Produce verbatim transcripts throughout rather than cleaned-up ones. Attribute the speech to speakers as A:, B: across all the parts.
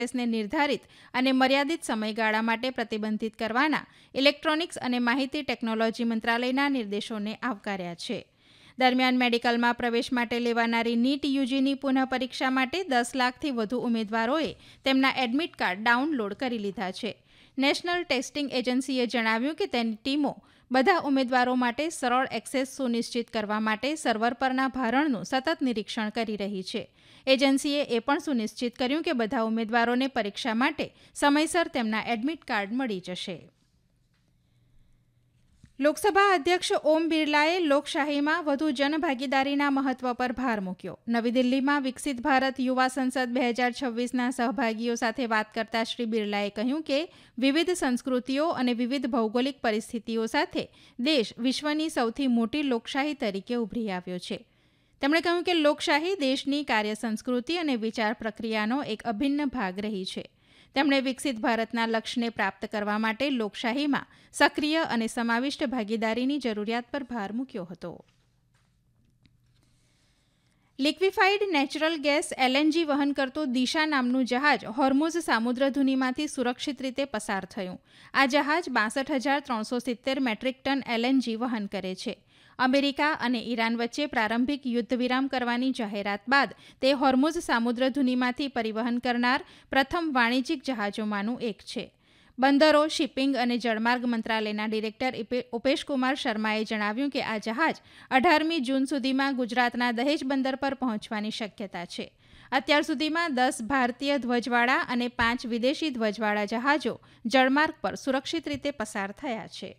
A: ને નિર્ધારિત અને મર્યાદિત સમયગાળા માટે પ્રતિબંધિત કરવાના ઇલેક્ટ્રોનિક્સ અને માહિતી ટેકનોલોજી મંત્રાલયના નિર્દેશોને આવકાર્યા છે. દરમિયાન મેડિકલમાં પ્રવેશ માટે લેવાનારી નીટ યુજીની પુનઃ પરીક્ષા માટે દસ લાખથી વધુ ઉમેદવારોએ તેમના એડમિટ કાર્ડ ડાઉનલોડ કરી લીધા છે. નેશનલ ટેસ્ટિંગ એજન્સીએ જણાવ્યું કે તેની ટીમો બધા ઉમેદવારો માટે સરળ એક્સેસ સુનિશ્ચિત કરવા માટે સર્વર પરના ભારણનું સતત નિરીક્ષણ કરી રહી છે. એજન્સીએ એ પણ સુનિશ્ચિત કર્યું કે બધા ઉમેદવારોને પરીક્ષા માટે સમયસર તેમના એડમિટ કાર્ડ મળી જશે. લોકસભા અધ્યક્ષ ઓમ બિરલાએ લોકશાહીમાં વધુ જનભાગીદારીના મહત્વ પર ભાર મૂક્યો. નવી દિલ્હીમાં વિકસિત ભારત યુવા સંસદ બે હજાર છવ્વીસના સહભાગીઓ સાથે વાત કરતા શ્રી બિરલાએ કહ્યું કે વિવિધ સંસ્કૃતિઓ અને વિવિધ ભૌગોલિક પરિસ્થિતિઓ સાથે દેશ વિશ્વની સૌથી મોટી લોકશાહી તરીકે ઉભરી આવ્યો છે. તેમણે કહ્યું કે લોકશાહી દેશની કાર્ય સંસ્કૃતિ અને વિચાર પ્રક્રિયાનો એક અભિન્ન ભાગ રહી છે. તેમણે વિકસિત ભારતના લક્ષ્યને પ્રાપ્ત કરવા માટે લોકશાહીમાં સક્રિય અને સમાવિષ્ટ ભાગીદારીની જરૂરિયાત પર ભાર મૂક્યો હતો. લિક્વિફાઈડ નેચરલ ગેસ એલએનજી વહન કરતું દિશા નામનું જહાજ હોર્મુઝ સામુદ્રધુનીમાંથી સુરક્ષિત રીતે પસાર થયું. આ જહાજ બાસઠ હજાર ત્રણસો સિત્તેર મેટ્રિક ટન એલએનજી વહન કરે છે. અમેરિકા અને ઈરાન વચ્ચે પ્રારંભિક યુદ્ધ વિરામ કરવાની જાહેરાત બાદ તે હોર્મુઝ સામુદ્રધુનીમાંથી પરિવહન કરનાર પ્રથમ વાણિજ્યિક જહાજોમાંનું એક છે. બંદરો, શિપિંગ અને જળમાર્ગ મંત્રાલયના ડિરેક્ટર ઉપેશકુમાર શર્માએ જણાવ્યું કે આ જહાજ અઢારમી જૂન સુધીમાં ગુજરાતના દહેજ બંદર પર પહોંચવાની શક્યતા છે. અત્યાર સુધીમાં દસ ભારતીય ધ્વજવાળા અને પાંચ વિદેશી ધ્વજવાળા જહાજો જળમાર્ગ પર સુરક્ષિત રીતે પસાર થયા છે.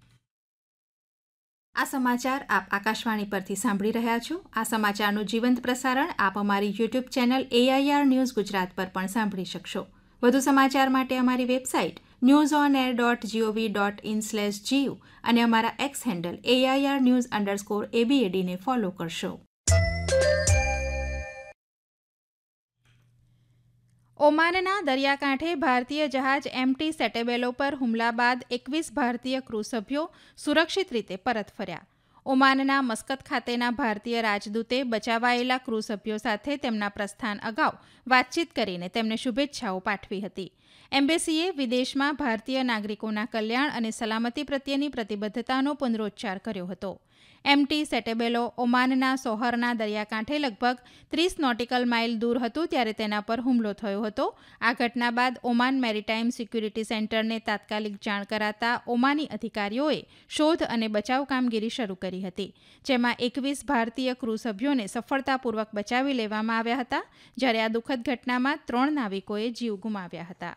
A: આ સમાચાર આપ આકાશવાણી પરથી સાંભળી રહ્યા છો. આ સમાચારનું જીવંત પ્રસારણ આપ અમારી YouTube channel AIR news Gujarat પર પણ સાંભળી શકશો. વધુ સમાચાર માટે અમારી website news on air dot GOV dot in slash GU અને અમારા x handle AIR news underscore એબીએડીને follow કરશો. ઓમાનના દરિયાકાંઠે ભારતીય જહાજ એમટી સેટેબેલો પર હુમલા બાદ એકવીસ ભારતીય ક્રૂ સભ્યો સુરક્ષિત રીતે પરત ફર્યા. ઓમાનના મસ્કત ખાતેના ભારતીય રાજદૂતે બચાવાયેલા ક્રૂ સભ્યો સાથે તેમના પ્રસ્થાન અગાઉ વાતચીત કરીને તેમને શુભેચ્છાઓ પાઠવી હતી. એમ્બેસીએ વિદેશમાં ભારતીય નાગરિકોના કલ્યાણ અને સલામતી પ્રત્યેની પ્રતિબદ્ધતાનો પુનરોચ્ચાર કર્યો હતો. એમટી સેટેબેલો ઓમાનના સોહરના દરિયાકાંઠે લગભગ ત્રીસ નોટિકલ માઇલ દૂર હતું ત્યારે તેના પર હુમલો થયો હતો. આ ઘટના બાદ ઓમાન મેરીટાઈમ સિક્યુરિટી સેન્ટરને તાત્કાલિક જાણ કરાતા ઓમાની અધિકારીઓએ શોધ અને બચાવ કામગીરી શરૂ કરી હતી, જેમાં એકવીસ ભારતીય ક્રૂ સભ્યોને સફળતાપૂર્વક બચાવી લેવામાં આવ્યા હતા, જ્યારે આ દુઃખદ ઘટનામાં ત્રણ નાવિકોએ જીવ ગુમાવ્યા હતા.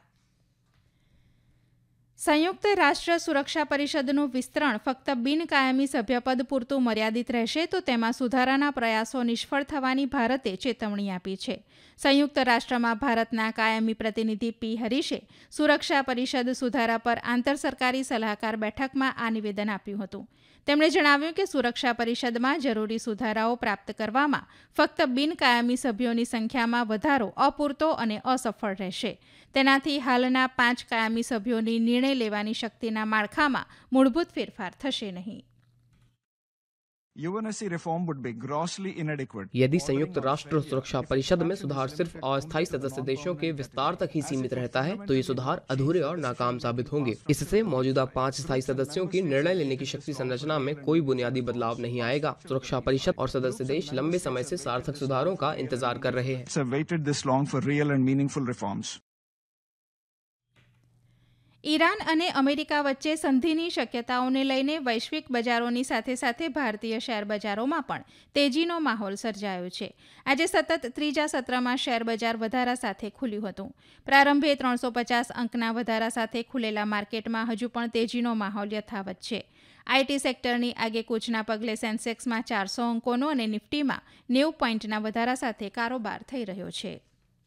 A: સંયુક્ત રાષ્ટ્ર સુરક્ષા પરિષદનું વિસ્તરણ ફક્ત બિનકાયમી સભ્યપદ પૂરતું મર્યાદિત રહેશે તો તેમાં સુધારાના પ્રયાસો નિષ્ફળ થવાની ભારતે ચેતવણી આપી છે. સંયુક્ત રાષ્ટ્રમાં ભારતના કાયમી પ્રતિનિધિ પી હરીશે સુરક્ષા પરિષદ સુધારા પર આંતરસરકારી સલાહકાર બેઠકમાં આ નિવેદન આપ્યું હતું. તેમણે જણાવ્યું કે સુરક્ષા પરિષદમાં જરૂરી સુધારાઓ પ્રાપ્ત કરવામાં ફક્ત બિનકાયમી સભ્યોની સંખ્યામાં વધારો અપૂરતો અને અસફળ રહેશે. તેનાથી હાલના પાંચ કાયમી સભ્યોની નિર્ણય લેવાની શક્તિના માળખામાં મૂળભૂત ફેરફાર થશે નહીં.
B: UNSC reform would be grossly इनएडिक्वेट.
C: यदि संयुक्त राष्ट्र सुरक्षा परिषद में सुधार सिर्फ अस्थायी सदस्य देशों के विस्तार तक ही सीमित रहता है तो ये सुधार अधूरे और नाकाम साबित होंगे. इससे मौजूदा पांच स्थायी सदस्यों की निर्णय लेने की शक्ति संरचना में कोई बुनियादी बदलाव नहीं आएगा. सुरक्षा परिषद और सदस्य देश लंबे समय से सार्थक सुधारों का इंतजार कर रहे हैं.
B: Have waited this long for real and meaningful reforms.
A: Iran અને અમેરિકા વચ્ચે સંધિની શક્યતાઓને લઈને વૈશ્વિક બજારોની સાથે સાથે ભારતીય શેર બજારોમાં પણ તેજીનો માહોલ સર્જાયો છે. આજે સતત ત્રીજા સત્રમાં શેર બજાર વધારા સાથે ખુલ્યું હતું. પ્રારંભે ત્રણસો પચાસ અંકના વધારા સાથે ખુલેલા માર્કેટમાં હજુ પણ તેજીનો માહોલ યથાવત છે. આઈટી સેક્ટરની આગેકૂચના પગલે સેન્સેક્સમાં ચારસો અંકોનો અને નિફ્ટીમાં નેવું પોઈન્ટના વધારા સાથે કારોબાર થઈ રહ્યો છે.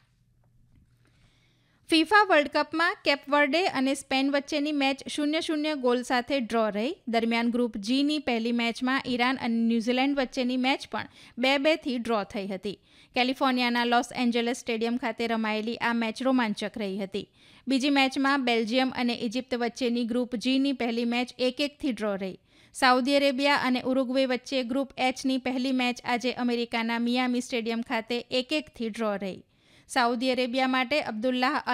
A: ફિફા વર્લ્ડ કપમાં કેપવર્ડે અને સ્પેન વચ્ચેની મેચ શૂન્ય શૂન્ય ગોલ સાથે ડ્રો રહી. દરમિયાન ગ્રુપ જીની પહેલી મેચમાં ઈરાન અને ન્યૂઝીલેન્ડ વચ્ચેની મેચ પણ બે બેથી ડ્રો થઈ હતી. કેલિફોર્નિયાના લોસ એન્જલસ સ્ટેડિયમ ખાતે રમાયેલી આ મેચ રોમાંચક રહી હતી. બીજી મેચમાં બેલ્જિયમ અને ઇજિપ્ત વચ્ચેની ગ્રુપ જીની પહેલી મેચ એક એકથી ડ્રો રહી. સાઉદી અરેબિયા અને ઉરુગ્વે વચ્ચે ગ્રુપ એચની પહેલી મેચ આજે અમેરિકાના મિયામી સ્ટેડિયમ ખાતે એક એકથી ડ્રો રહી. સાઉદી અરેબિયા માટે અબ્દુલ્લાહ